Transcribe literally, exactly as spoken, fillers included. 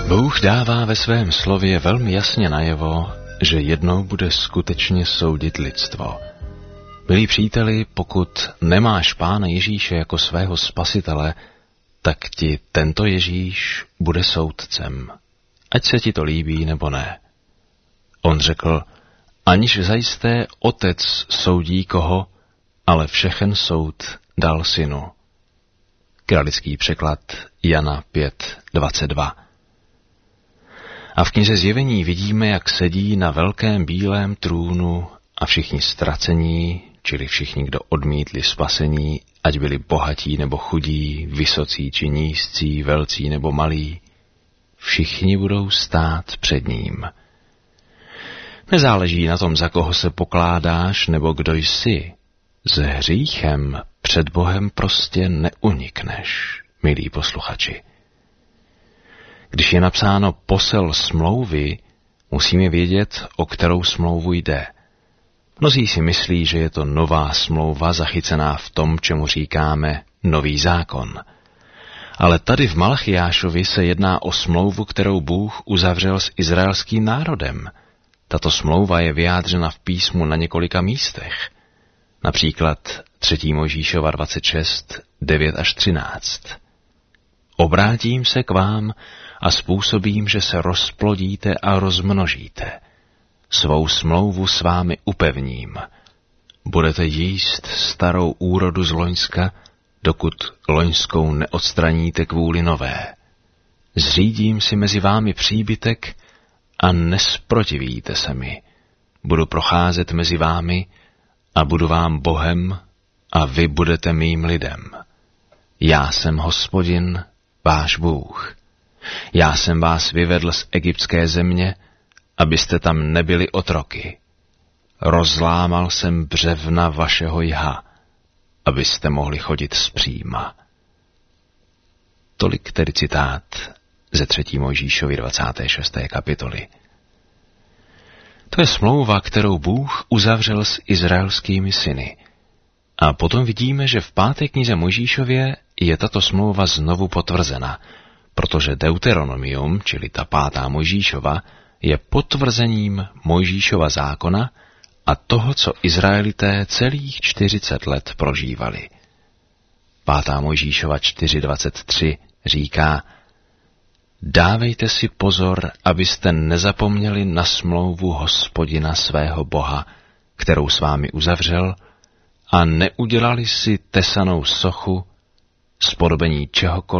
Bůh dává ve svém slově velmi jasně najevo, že jednou bude skutečně soudit lidstvo. Milí příteli, pokud nemáš Pána Ježíše jako svého spasitele, tak ti tento Ježíš bude soudcem, ať se ti to líbí nebo ne. On řekl, aniž zajisté otec soudí koho, ale všechen soud dal synu. Kralický překlad Jana pět dvacet dva. A v knize Zjevení vidíme, jak sedí na velkém bílém trůnu a všichni ztracení, čili všichni, kdo odmítli spasení, ať byli bohatí nebo chudí, vysocí či nízcí, velcí nebo malí, všichni budou stát před ním. Nezáleží na tom, za koho se pokládáš nebo kdo jsi. S hříchem před Bohem prostě neunikneš, milí posluchači. Když je napsáno posel smlouvy, musíme vědět, o kterou smlouvu jde. Mnozí si myslí, že je to nová smlouva zachycená v tom, čemu říkáme nový zákon. Ale tady v Malachiášovi se jedná o smlouvu, kterou Bůh uzavřel s izraelským národem. Tato smlouva je vyjádřena v písmu na několika místech. Například třetí Mojžíšova dvacet šest, devět až třináct. Obrátím se k vám a způsobím, že se rozplodíte a rozmnožíte. Svou smlouvu s vámi upevním. Budete jíst starou úrodu z loňska, dokud loňskou neodstraníte kvůli nové. Zřídím si mezi vámi příbytek a nesprotivíte se mi. Budu procházet mezi vámi a budu vám Bohem a vy budete mým lidem. Já jsem Hospodin, váš Bůh. Já jsem vás vyvedl z egyptské země, abyste tam nebyli otroky. Rozlámal jsem břevna vašeho jha, abyste mohli chodit zpříma. Tolik tedy citát ze třetí Mojžíšovy dvacáté šesté kapitoly. To je smlouva, kterou Bůh uzavřel s izraelskými syny. A potom vidíme, že v páté knize Mojžíšově je tato smlouva znovu potvrzena, protože Deuteronomium, čili ta pátá Mojžíšova, je potvrzením Mojžíšova zákona a toho, co Izraelité celých čtyřicet let prožívali. Pátá Mojžíšova čtyři dvacet tři říká, dávejte si pozor, abyste nezapomněli na smlouvu Hospodina svého Boha, kterou s vámi uzavřel, a neudělali si tesanou sochu, zpodobení čehokoliv,